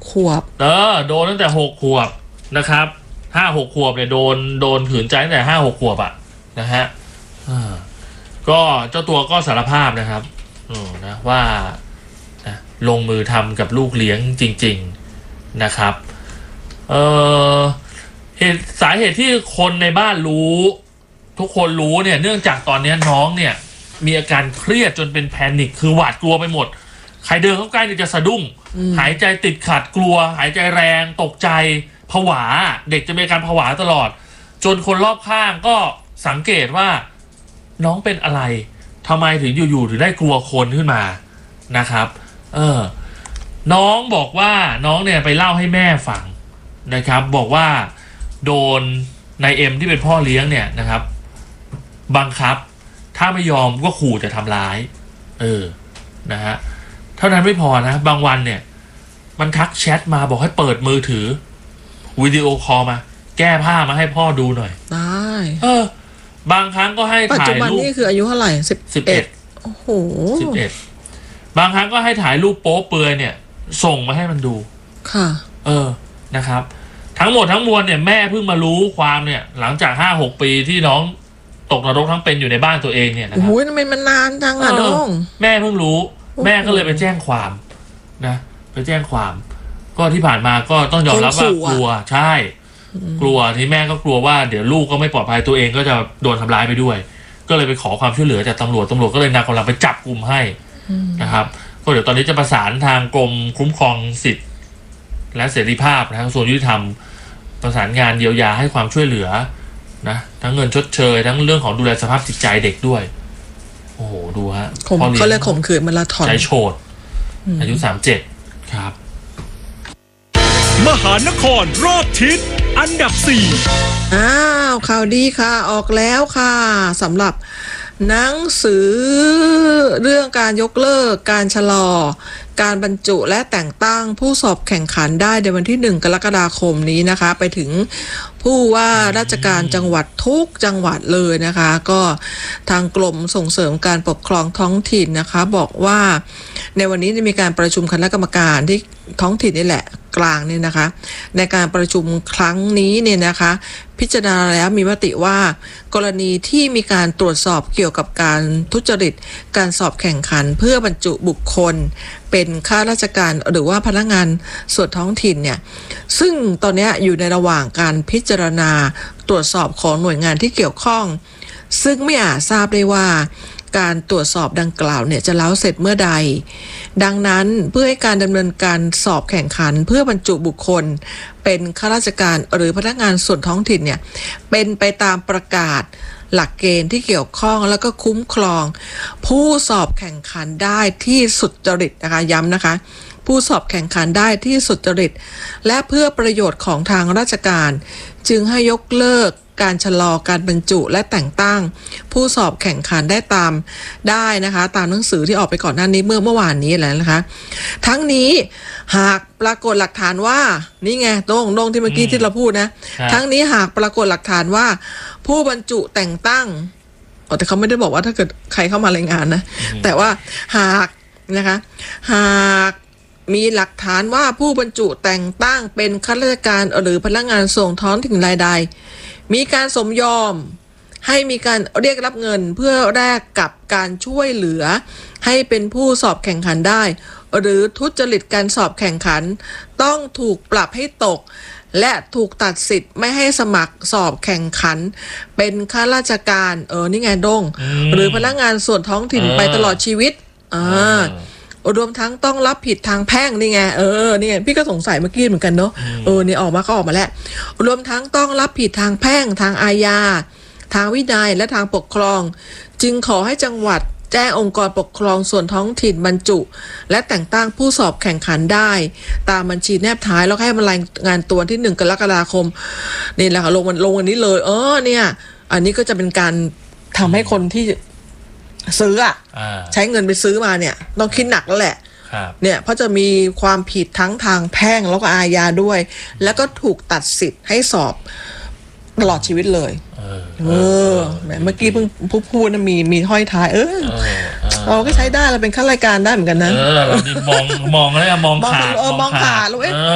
ขวบโดนตั้งแต่6 ขวบนะครับ5-6 ขวบเนี่ยโดนขืนใจตั้งแต่5-6 ขวบอ่ะนะฮะก็เจ้าตัวก็สารภาพนะครับนะว่าลงมือทำกับลูกเลี้ยงจริงๆนะครับสาเหตุที่คนในบ้านรู้ทุกคนรู้เนี่ยเนื่องจากตอนนี้น้องเนี่ยมีอาการเครียดจนเป็นแพนิคคือหวาดกลัวไปหมดใครเดินเข้าใกล้เนี่ยจะสะดุ้งหายใจติดขัดกลัวหายใจแรงตกใจผวาเด็กจะมีอาการผวาตลอดจนคนรอบข้างก็สังเกตว่าน้องเป็นอะไรทำไมถึงอยู่ๆถึงได้กลัวคนขึ้นมานะครับน้องบอกว่าน้องเนี่ยไปเล่าให้แม่ฟังนะครับบอกว่าโดนนายเอ็มที่เป็นพ่อเลี้ยงเนี่ยนะครับบังคับถ้าไม่ยอมก็ขู่จะทำร้ายนะฮะเท่านั้นไม่พอนะบางวันเนี่ยมันทักแชทมาบอกให้เปิดมือถือวิดีโอคอลมาแก้ผ้ามาให้พ่อดูหน่อยได้บางครั้งก็ให้ถ่ายรูปปัจจุบันนี่คืออายุเท่าไหร่11โอ้โห 11บางครั้งก็ให้ถ่ายรูปโป๊เปลือยเนี่ยส่งมาให้มันดูค่ะนะครับทั้งหมดทั้งมวลเนี่ยแม่เพิ่งมารู้ความเนี่ยหลังจาก5-6 ปีที่น้องตกนรกทั้งเป็นอยู่ในบ้านตัวเองเนี่ยนะครับโอ้ยมันนานจังอ่ะน้องแม่เพิ่งรู้แม่ก็เลยไปแจ้งความนะไปแจ้งความก็ที่ผ่านมาก็ต้องยอมรับว่ากลัวใช่กลัวที่แม่ก็กลัวว่าเดี๋ยวลูกก็ไม่ปลอดภัยตัวเองก็จะโดนทำร้ายไปด้วยก็เลยไปขอความช่วยเหลือจากตำรวจก็เลยนำกำลังไปจับกุมให้นะครับก็เดี๋ยวตอนนี้จะประสานทางกรมคุ้มครองสิทธิและเสรีภาพนะกระทรวงยุติธรรมประสานงานเยียวยาให้ความช่วยเหลือนะทั้งเงินชดเชยทั้งเรื่องของดูแลสภาพจิตใจเด็กด้วยโอ้โหดูฮะเขาเรียกข่มขืนมาราธอนใช้โฉดอายุ37ครับมหานครรอบทิศอันดับ4 ข่าวดีค่ะออกแล้วค่ะสำหรับหนังสือเรื่องการยกเลิกการชะลอการบรรจุและแต่งตั้งผู้สอบแข่งขันได้ในวันที่1 กรกฎาคมนี้นะคะไปถึงผู้ว่าราชการจังหวัดทุกจังหวัดเลยนะคะก็ทางกรมส่งเสริมการปกครองท้องถิ่นนะคะบอกว่าในวันนี้จะมีการประชุมคณะกรรมการที่ท้องถิ่นนี่แหละกลางเนี่ยนะคะในการประชุมครั้งนี้เนี่ยนะคะพิจารณาแล้วมีมติว่ากรณีที่มีการตรวจสอบเกี่ยวกับการทุจริตการสอบแข่งขันเพื่อบรรจุบุคคลเป็นข้าราชการหรือว่าพนักงานส่วนท้องถิ่นเนี่ยซึ่งตอนนี้อยู่ในระหว่างการพิจารณาตรวจสอบของหน่วยงานที่เกี่ยวข้องซึ่งไม่อาจทราบได้ว่าการตรวจสอบดังกล่าวเนี่ยจะแล้วเสร็จเมื่อใดดังนั้นเพื่อให้การดำเนินการสอบแข่งขันเพื่อบรรจุบุคคลเป็นข้าราชการหรือพนักงานส่วนท้องถิ่นเนี่ยเป็นไปตามประกาศหลักเกณฑ์ที่เกี่ยวข้องแล้วก็คุ้มครองผู้สอบแข่งขันได้ที่สุจริตนะคะย้ำนะคะผู้สอบแข่งขันได้ที่สุจริตและเพื่อประโยชน์ของทางราชการจึงให้ยกเลิกการชะลอการบรรจุและแต่งตั้งผู้สอบแข่งขันได้นะคะตามหนังสือที่ออกไปก่อนหน้านี้เมื่อวานนี้แล้วนะคะทั้งนี้หากปรากฏหลักฐานว่านี่ไงตรงที่เมื่อกี้ที่เราพูดนะทั้งนี้หากปรากฏหลักฐานว่าผู้บรรจุแต่งตั้งแต่เขาไม่ได้บอกว่าถ้าเกิดใครเข้ามารายงานนะแต่ว่าหากนะคะหากมีหลักฐานว่าผู้บรรจุแต่งตั้งเป็นข้าราชการหรือพนักงานส่งท้องถิ่นรายใดมีการสมยอมให้มีการเรียกรับเงินเพื่อแลกกับการช่วยเหลือให้เป็นผู้สอบแข่งขันได้หรือทุจริตการสอบแข่งขันต้องถูกปรับให้ตกและถูกตัดสิทธิ์ไม่ให้สมัครสอบแข่งขันเป็นข้าราชการนี่ไงหรือพนักงานส่วนท้องถิ่นไปตลอดชีวิตรวมทั้งต้องรับผิดทางแพ่งนี่ไงนี่ไงพี่ก็สงสัยเมื่อกี้เหมือนกันเนาะนี่ออกมาแล้วรวมทั้งต้องรับผิดทางแพ่งทางอาญาทางวินัยและทางปกครองจึงขอให้จังหวัดแจ้งองค์กรปกครองส่วนท้องถิ่นบรรจุและแต่งตั้งผู้สอบแข่งขันได้ตามบัญชีแนบท้ายแล้วให้มารายงานตัวที่1 กรกฎาคมนี่แหละค่ะลงวันนี้เลยเนี่ยอันนี้ก็จะเป็นการทำให้คนที่ซื้อใช้เงินไปซื้อมาเนี่ยต้องคิดหนักแล้วแหละเนี่ยเพราะจะมีความผิดทั้งทางแพ่งแล้วก็อาญาด้วยแล้วก็ถูกตัดสิทธิ์ให้สอบตลอดชีวิตเลยเมื่อกี้เพิ่งพูดนะมีห้อยท้ายเราก็ใช้ได้เราเป็นข้าราชการได้เหมือนกันนะเรามองแล้วมองขาดลูก